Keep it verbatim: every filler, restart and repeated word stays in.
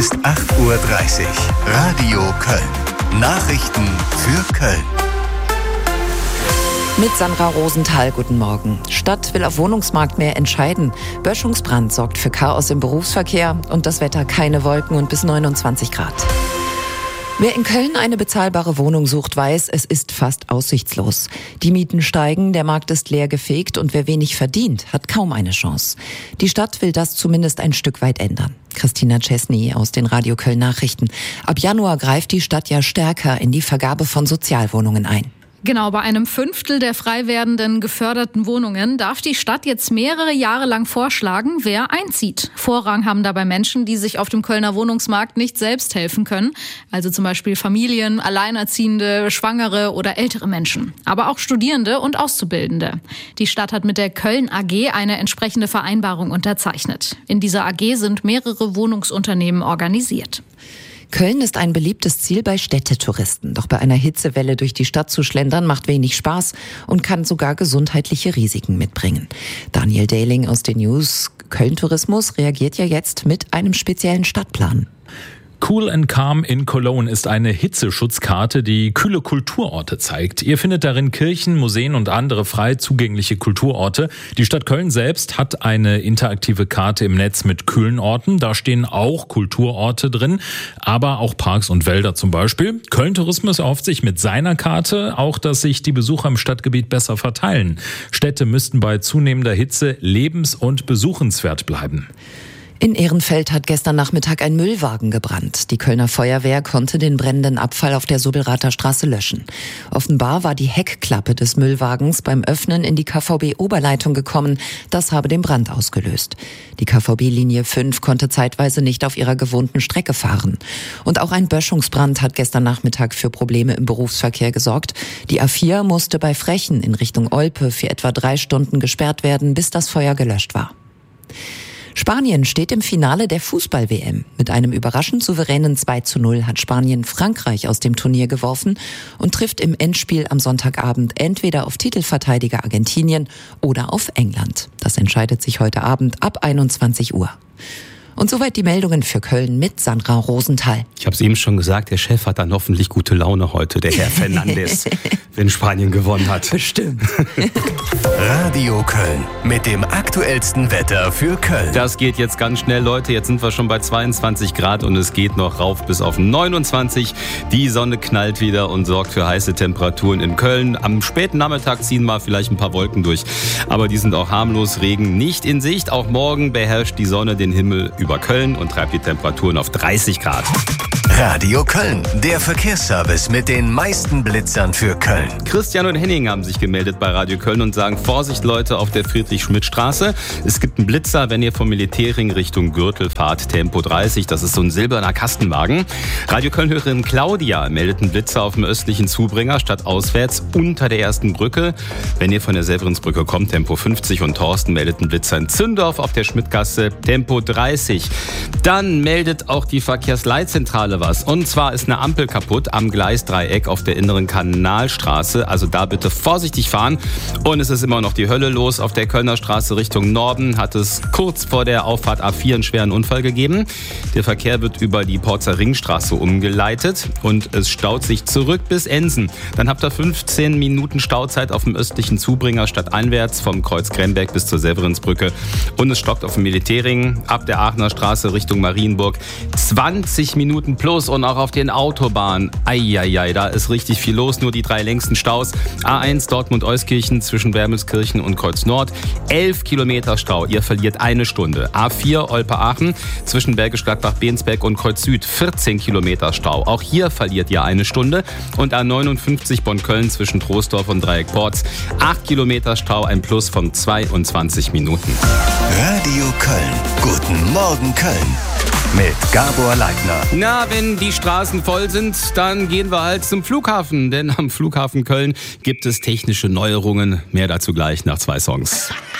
Ist acht Uhr dreißig. Radio Köln. Nachrichten für Köln. Mit Sandra Rosenthal, guten Morgen. Stadt will auf Wohnungsmarkt mehr entscheiden. Böschungsbrand sorgt für Chaos im Berufsverkehr und das Wetter keine Wolken und bis neunundzwanzig Grad. Wer in Köln eine bezahlbare Wohnung sucht, weiß, es ist fast aussichtslos. Die Mieten steigen, der Markt ist leer gefegt und wer wenig verdient, hat kaum eine Chance. Die Stadt will das zumindest ein Stück weit ändern. Christina Czesny aus den Radio Köln Nachrichten. Ab Januar greift die Stadt ja stärker in die Vergabe von Sozialwohnungen ein. Genau, bei einem Fünftel der frei werdenden geförderten Wohnungen darf die Stadt jetzt mehrere Jahre lang vorschlagen, wer einzieht. Vorrang haben dabei Menschen, die sich auf dem Kölner Wohnungsmarkt nicht selbst helfen können. Also zum Beispiel Familien, Alleinerziehende, Schwangere oder ältere Menschen. Aber auch Studierende und Auszubildende. Die Stadt hat mit der Köln A G eine entsprechende Vereinbarung unterzeichnet. In dieser A G sind mehrere Wohnungsunternehmen organisiert. Köln ist ein beliebtes Ziel bei Städtetouristen. Doch bei einer Hitzewelle durch die Stadt zu schlendern macht wenig Spaß und kann sogar gesundheitliche Risiken mitbringen. Daniel Dehling aus den News. Köln Tourismus reagiert ja jetzt mit einem speziellen Stadtplan. Cool and Calm in Cologne ist eine Hitzeschutzkarte, die kühle Kulturorte zeigt. Ihr findet darin Kirchen, Museen und andere frei zugängliche Kulturorte. Die Stadt Köln selbst hat eine interaktive Karte im Netz mit kühlen Orten. Da stehen auch Kulturorte drin, aber auch Parks und Wälder zum Beispiel. Köln Tourismus erhofft sich mit seiner Karte auch, dass sich die Besucher im Stadtgebiet besser verteilen. Städte müssten bei zunehmender Hitze lebens- und besuchenswert bleiben. In Ehrenfeld hat gestern Nachmittag ein Müllwagen gebrannt. Die Kölner Feuerwehr konnte den brennenden Abfall auf der Sobelrather Straße löschen. Offenbar war die Heckklappe des Müllwagens beim Öffnen in die K V B-Oberleitung gekommen. Das habe den Brand ausgelöst. Die K V B-Linie fünf konnte zeitweise nicht auf ihrer gewohnten Strecke fahren. Und auch ein Böschungsbrand hat gestern Nachmittag für Probleme im Berufsverkehr gesorgt. Die A vier musste bei Frechen in Richtung Olpe für etwa drei Stunden gesperrt werden, bis das Feuer gelöscht war. Spanien steht im Finale der Fußball-W M. Mit einem überraschend souveränen zwei zu null hat Spanien Frankreich aus dem Turnier geworfen und trifft im Endspiel am Sonntagabend entweder auf Titelverteidiger Argentinien oder auf England. Das entscheidet sich heute Abend ab einundzwanzig Uhr. Und soweit die Meldungen für Köln mit Sandra Rosenthal. Ich habe es eben schon gesagt, der Chef hat dann hoffentlich gute Laune heute, der Herr Fernandes, wenn Spanien gewonnen hat. Bestimmt. Radio Köln mit dem aktuellsten Wetter für Köln. Das geht jetzt ganz schnell, Leute. Jetzt sind wir schon bei zweiundzwanzig Grad und es geht noch rauf bis auf neunundzwanzig. Die Sonne knallt wieder und sorgt für heiße Temperaturen in Köln. Am späten Nachmittag ziehen mal vielleicht ein paar Wolken durch, aber die sind auch harmlos. Regen nicht in Sicht. Auch morgen beherrscht die Sonne den Himmel über Köln und treibt die Temperaturen auf dreißig Grad. Radio Köln, der Verkehrsservice mit den meisten Blitzern für Köln. Christian und Henning haben sich gemeldet bei Radio Köln und sagen, Vorsicht Leute auf der Friedrich-Schmidt-Straße. Es gibt einen Blitzer, wenn ihr vom Militärring Richtung Gürtel fahrt, Tempo dreißig. Das ist so ein silberner Kastenwagen. Radio Köln-Hörerin Claudia meldet einen Blitzer auf dem östlichen Zubringer stadtauswärts unter der ersten Brücke. Wenn ihr von der Severinsbrücke kommt, Tempo fünfzig. Und Thorsten meldet einen Blitzer in Zündorf auf der Schmidtgasse, Tempo dreißig. Dann meldet auch die Verkehrsleitzentrale was. Und zwar ist eine Ampel kaputt am Gleisdreieck auf der inneren Kanalstraße. Also da bitte vorsichtig fahren. Und es ist immer noch die Hölle los. Auf der Kölner Straße Richtung Norden hat es kurz vor der Auffahrt A vier einen schweren Unfall gegeben. Der Verkehr wird über die Porzer Ringstraße umgeleitet und es staut sich zurück bis Ensen. Dann habt ihr fünfzehn Minuten Stauzeit auf dem östlichen Zubringer stadteinwärts vom Kreuz Kremberg bis zur Severinsbrücke. Und es stockt auf dem Militärring ab der Aachener Straße Richtung Marienburg zwanzig Minuten plus. Und auch auf den Autobahnen. Eieiei, da ist richtig viel los. Nur die drei längsten Staus. A eins Dortmund-Euskirchen zwischen Wermelskirchen und Kreuz Nord. elf Kilometer Stau. Ihr verliert eine Stunde. A vier Olpe-Aachen zwischen Bergisch Gladbach-Bensberg und Kreuz Süd. vierzehn Kilometer Stau. Auch hier verliert ihr eine Stunde. Und A neunundfünfzig Bonn-Köln zwischen Troisdorf und Dreieck-Porz. acht Kilometer Stau. Ein Plus von zweiundzwanzig Minuten. Radio Köln. Guten Morgen Köln. Mit Gabor Leitner. Na, wenn die Straßen voll sind, dann gehen wir halt zum Flughafen. Denn am Flughafen Köln gibt es technische Neuerungen. Mehr dazu gleich nach zwei Songs.